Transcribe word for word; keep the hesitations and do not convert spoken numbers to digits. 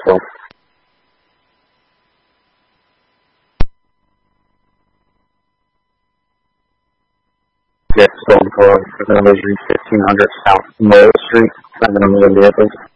twelve. Jet twelve twelve, fifteen hundred South Mole Street, seven million vehicles.